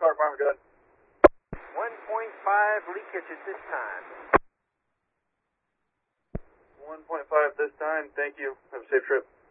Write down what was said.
car farm, go ahead. 1.5 leakage at this time. 1.5 this time, thank you. Have a safe trip.